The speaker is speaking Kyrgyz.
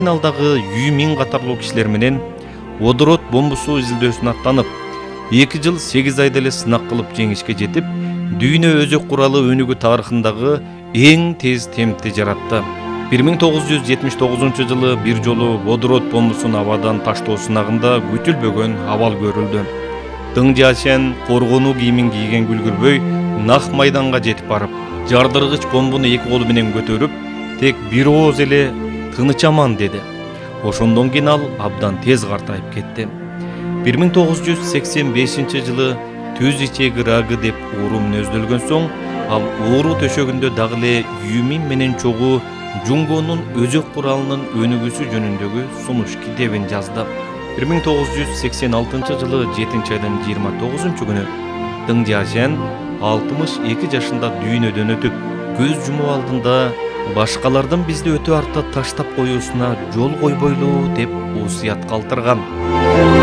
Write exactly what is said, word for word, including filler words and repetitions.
Алдагы Ю Мин катарлуу кишилер менен водород бомбусу изилдөөсүнө аттанып, эки жыл сегиз айда эле сынак кылып жеңишке жетип, дүйнө өзөк куралы өнүгүү тарыхындагы эң тез темпти жаратты. бир миң тогуз жүз жетимиш тогузунчу жылы бир жолу водород бомбусун абадан таштоо сынагында күтүлбөгөн абал көрүлдү. Дың Жиашен коргонуу кийимин кийген Күлгүрбөй нак майданга жетип барып, жардыргыч бомбуну эки колу менен көтөрүп, тек бир ооз эле «тынычаман» деди. Ошондон кийин ал абдан тез картайып кетти. бир миң тогуз жүз сексен бешинчи жылы түз ичеги рагы деп ууру мүнөздөлгөн соң, ал оору төшөгүндө дагы эле Ю Мин менен чогуу Жунгонун өзөк куралынын өнүгүүсү жөнүндөгү сунуш китебин жазды. бир миң тогуз жүз сексен алтынчы жылы жетинчи айдын жыйырма тогузунчу күнү Дың Жиашен алтымыш эки жашында дүйнөдөн өтүп, көз жумуу алдында башкалардын бизди өтө артта таштап коюусуна жол койбойлу деп усуят калтырган.